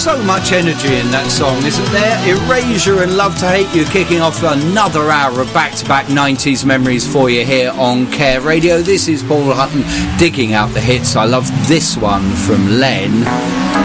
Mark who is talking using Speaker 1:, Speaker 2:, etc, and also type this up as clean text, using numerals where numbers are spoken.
Speaker 1: so much energy in that song, isn't there? Erasure and Love to Hate You kicking off another hour of back-to-back 90s memories for you here on Care Radio. This is Paul Hutton digging out the hits. I love this one from Len.